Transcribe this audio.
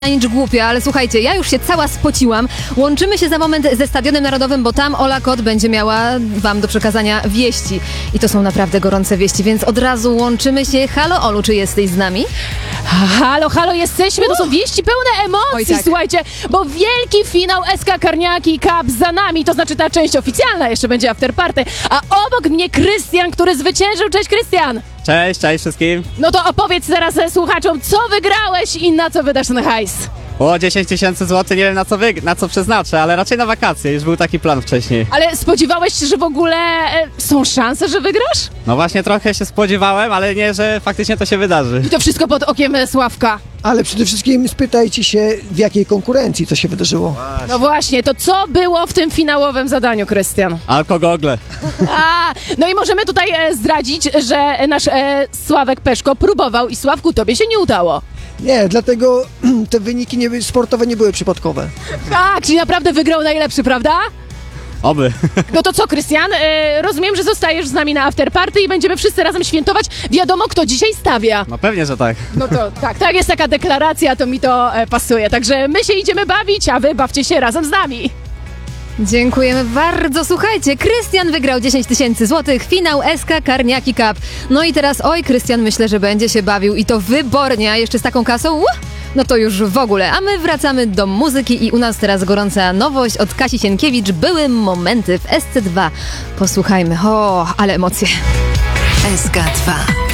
Nic głupia, ale słuchajcie, ja już się cała spociłam. Łączymy się za moment ze Stadionem Narodowym, bo tam Ola Kot będzie miała wam do przekazania wieści. I to są naprawdę gorące wieści, więc od razu łączymy się. Halo Olu, czy jesteś z nami? Halo, jesteśmy, to są wieści pełne emocji, Oj, tak. Słuchajcie, bo wielki finał SK Karniaki Cup za nami, to znaczy ta część oficjalna, jeszcze będzie afterparty, a obok mnie Krystian, który zwyciężył. Cześć Krystian! Cześć wszystkim. No to opowiedz teraz słuchaczom, co wygrałeś i na co wydasz ten hajs? O 10 000 złotych, nie wiem na co przeznaczę, ale raczej na wakacje, już był taki plan wcześniej. Ale spodziewałeś się, że w ogóle są szanse, że wygrasz? No właśnie trochę się spodziewałem, ale nie, że faktycznie to się wydarzy. I to wszystko pod okiem Sławka. Ale przede wszystkim spytajcie się, w jakiej konkurencji to się wydarzyło. No właśnie, to co było w tym finałowym zadaniu, Krystian? Alkogogle. No i możemy tutaj zdradzić, że nasz Sławek Peszko próbował i Sławku, tobie się nie udało. Nie, dlatego te wyniki sportowe nie były przypadkowe. Tak, czyli naprawdę wygrał najlepszy, prawda? Oby. No to co, Krystian? Rozumiem, że zostajesz z nami na afterparty i będziemy wszyscy razem świętować. Wiadomo, kto dzisiaj stawia. No pewnie, że tak. No to tak jest taka deklaracja, to mi to pasuje. Także my się idziemy bawić, a wy bawcie się razem z nami. Dziękujemy bardzo. Słuchajcie, Krystian wygrał 10 000 złotych, finał SK Karniaki Cup. No i teraz, oj, Krystian, myślę, że będzie się bawił i to wybornie, a jeszcze z taką kasą, no to już w ogóle. A my wracamy do muzyki i u nas teraz gorąca nowość od Kasi Sienkiewicz, Były momenty w SC2. Posłuchajmy, ale emocje. SK2